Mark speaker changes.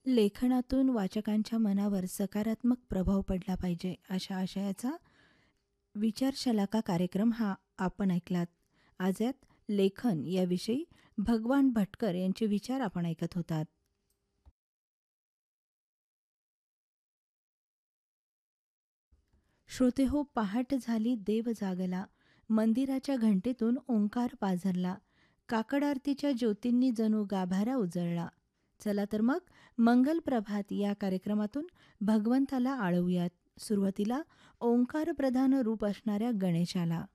Speaker 1: लेखनातून वाचकांच्या मनावर सकारात्मक प्रभाव पडला पाहिजे अशा आशयाचा विचारशलाका कार्यक्रम हा आपण ऐकलात. आज यात लेखन याविषयी भगवान भटकर यांचे विचार आपण ऐकत होतात. श्रोते हो, पहाट झाली देव जागला, मंदिराच्या घंटेतून ओंकार पाझरला, काकड आरतीच्या ज्योतींनी जणू गाभारा उजळला. चला तर मग मंगल प्रभात या कार्यक्रमातून भगवंताला आळवूयात. सुरुवातीला ओंकार प्रधान रूप असणाऱ्या गणेशाला.